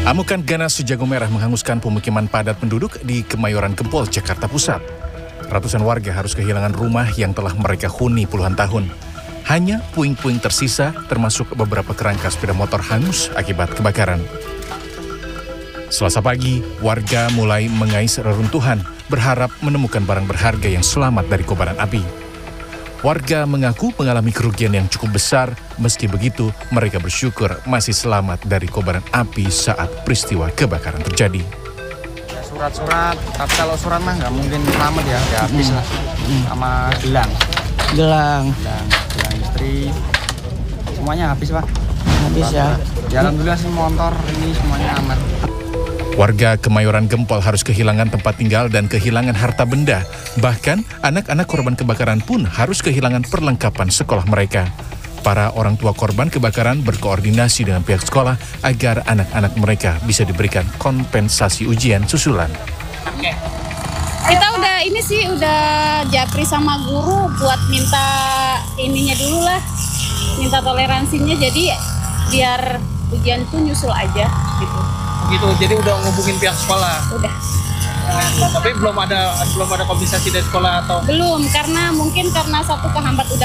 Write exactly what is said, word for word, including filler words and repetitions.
Amukan ganas sejago merah menghanguskan pemukiman padat penduduk di Kemayoran Gempol, Jakarta Pusat. Ratusan warga harus kehilangan rumah yang telah mereka huni puluhan tahun. Hanya puing-puing tersisa, termasuk beberapa kerangka sepeda motor hangus akibat kebakaran. Selasa pagi, warga mulai mengais reruntuhan, berharap menemukan barang berharga yang selamat dari kobaran api. Warga mengaku mengalami kerugian yang cukup besar, meski begitu mereka bersyukur masih selamat dari kobaran api saat peristiwa kebakaran terjadi. Surat-surat, tapi kalau surat mah nggak mungkin selamat ya, ya habis lah. Sama gelang, Gelang, gelang, gelang istri, semuanya habis pak. habis ya. Ya alhamdulillah sih motor ini semuanya aman. Warga Kemayoran Gempol harus kehilangan tempat tinggal dan kehilangan harta benda. Bahkan, anak-anak korban kebakaran pun harus kehilangan perlengkapan sekolah mereka. Para orang tua korban kebakaran berkoordinasi dengan pihak sekolah agar anak-anak mereka bisa diberikan kompensasi ujian susulan. Kita udah ini sih udah japri sama guru buat minta ininya dulu lah, minta toleransinya, jadi biar ujian itu nyusul aja gitu. Gitu, jadi udah ngubungin pihak sekolah. Udah. Tapi belum ada belum ada kompensasi dari sekolah atau Belum, karena mungkin karena satu kehambat udah